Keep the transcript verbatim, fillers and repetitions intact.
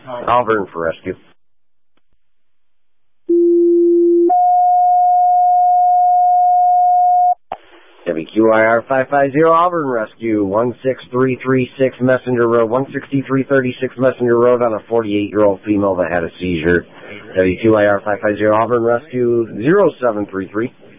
Auburn for rescue. W Q I R five five zero Auburn Rescue, one six three three six Messenger Road, one sixty-three thirty-six Messenger Road on a forty-eight-year-old female that had a seizure. W Q I R five five zero Auburn Rescue, zero seven three three.